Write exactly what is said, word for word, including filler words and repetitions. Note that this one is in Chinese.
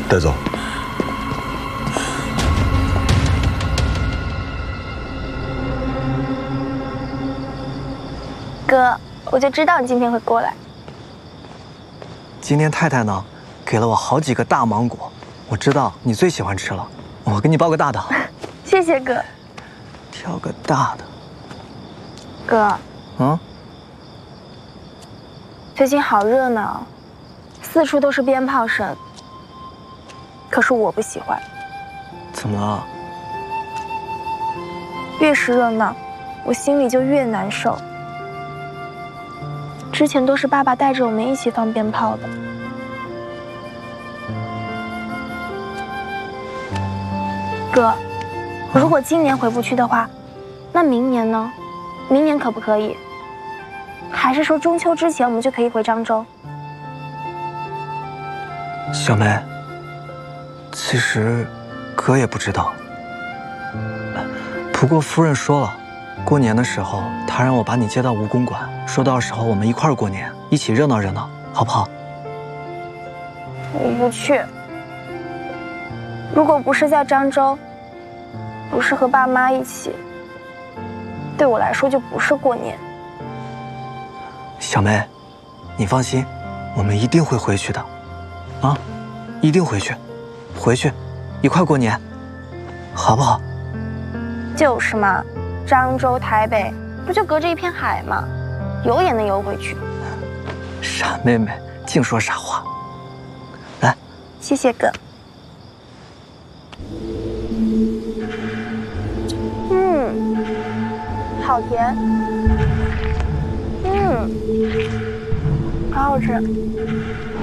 带走。 哥，我就知道你今天会过来。 今天太太呢，给了我好几个大芒果，我知道你最喜欢吃了，我给你包个大的。 谢谢哥。 挑个大的。 哥。 嗯。 最近好热闹，四处都是鞭炮声。可是我不喜欢。 怎么了？ 越是热闹，我心里就越难受。之前都是爸爸带着我们一起放鞭炮的。哥，如果今年回不去的话，那明年呢？明年可不可以？还是说中秋之前我们就可以回漳州？ 小梅，其实哥也不知道。不过夫人说了，过年的时候她让我把你接到吴公馆，说到时候我们一块儿过年，一起热闹热闹，好不好？ 我不去。如果不是在漳州，不是和爸妈一起，对我来说就不是过年。 小梅，你放心，我们一定会回去的，啊，一定回去，回去，一块过年，好不好？ 就是嘛，漳州、台北不就隔着一片海吗？游也能游回去。 傻妹妹，净说傻话。来， 谢谢哥。嗯，好甜。嗯，好好吃。